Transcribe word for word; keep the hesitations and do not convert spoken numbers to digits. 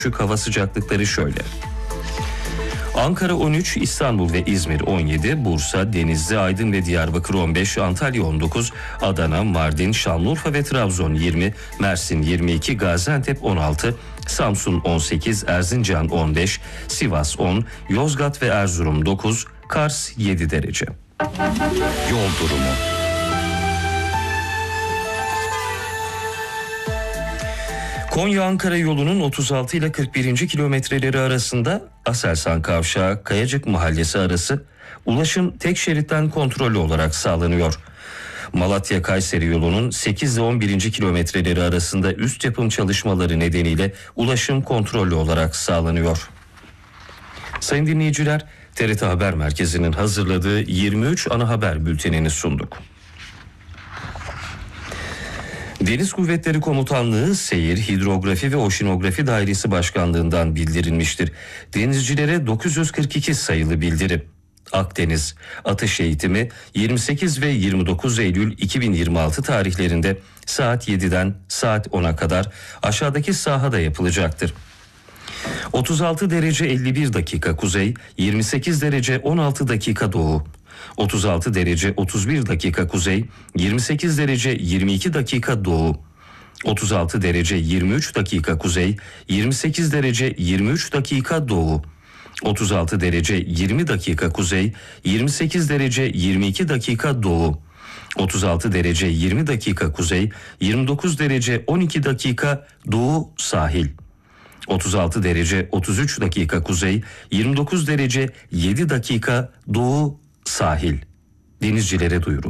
hava sıcaklıkları şöyle. Ankara on üç, İstanbul ve İzmir on yedi, Bursa, Denizli, Aydın ve Diyarbakır on beş, Antalya on dokuz, Adana, Mardin, Şanlıurfa ve Trabzon yirmi, Mersin yirmi iki, Gaziantep on altı, Samsun on sekiz, Erzincan on beş, Sivas on, Yozgat ve Erzurum dokuz, Kars yedi derece. Yol durumu. Konya-Ankara yolunun otuz altı ile kırk birinci kilometreleri arasında Aselsan Kavşağı Kayacık Mahallesi arası ulaşım tek şeritten kontrollü olarak sağlanıyor. Malatya-Kayseri yolunun sekiz ile on birinci kilometreleri arasında üst yapım çalışmaları nedeniyle ulaşım kontrollü olarak sağlanıyor. Sayın dinleyiciler, T R T Haber Merkezi'nin hazırladığı yirmi üç ana haber bültenini sunduk. Deniz Kuvvetleri Komutanlığı Seyir, Hidrografi ve Oşinografi Dairesi Başkanlığı'ndan bildirilmiştir. Denizcilere dokuz yüz kırk iki sayılı bildirim. Akdeniz atış eğitimi yirmi sekiz ve yirmi dokuz Eylül iki bin yirmi altı tarihlerinde saat yediden saat ona kadar aşağıdaki sahada yapılacaktır. otuz altı derece elli bir dakika kuzey, yirmi sekiz derece on altı dakika doğu. otuz altı derece otuz bir dakika kuzey, yirmi sekiz derece yirmi iki dakika doğu. otuz altı derece yirmi üç dakika kuzey, yirmi sekiz derece yirmi üç dakika doğu. otuz altı derece yirmi dakika kuzey, yirmi sekiz derece yirmi iki dakika doğu. otuz altı derece yirmi dakika kuzey, yirmi dokuz derece on iki dakika doğu sahil. otuz altı derece otuz üç dakika kuzey, yirmi dokuz derece yedi dakika doğu sahil. Denizcilere duyuruldu.